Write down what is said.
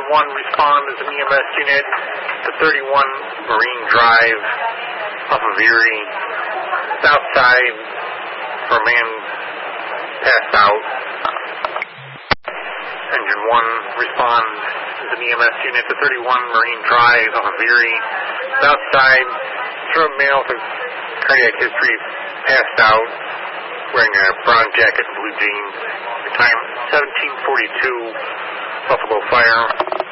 Engine 1, respond as an EMS unit to 31 Marine Drive off of Erie. South side for a man passed out. Engine 1, respond as an EMS unit to 31 Marine Drive off of Erie. South side for a male with cardiac history passed out, wearing a brown jacket and blue jeans. The time 17:42, Buffalo Fire.